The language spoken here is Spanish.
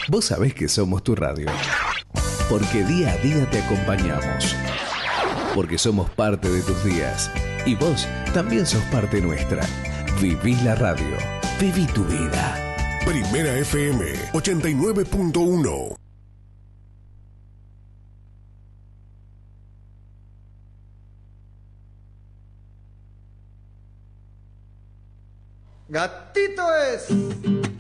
Vos sabés que somos tu radio. Porque día a día te acompañamos. Porque somos parte de tus días. Y vos también sos parte nuestra. Viví la radio. Viví tu vida. Primera FM 89.1. Gatito es